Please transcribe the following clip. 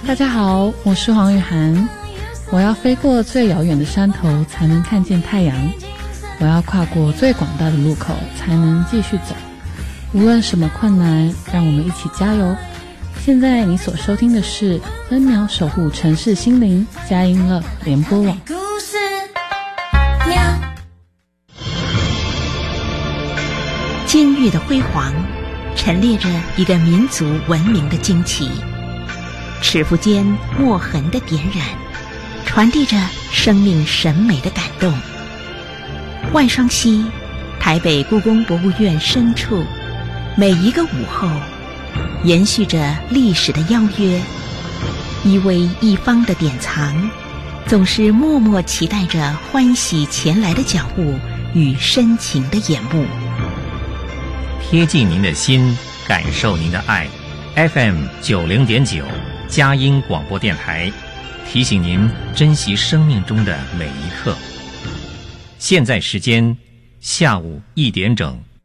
大家好，我是黄雨涵。我要飞过最遥远的山头，才能看见太阳。我要跨过最广大的路口，才能继续走。无论什么困难，让我们一起加油。现在你所收听的是 N 秒守护城市心灵佳音乐联播网。 监狱的辉煌陈列着一个民族文明的惊奇，尺幅间墨痕的点染传递着生命审美的感动。万双溪，台北故宫博物院深处，每一个午后延续着历史的邀约，一微一方的典藏总是默默期待着欢喜前来的脚步与深情的眼目。 贴近您的心，感受您的爱。 FM90.9 佳音广播电台提醒您珍惜生命中的每一刻。现在时间下午1点整。